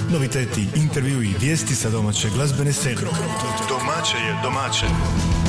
Noviteti, intervju i vijesti sa domaće glazbene scene. Domaće je domaće.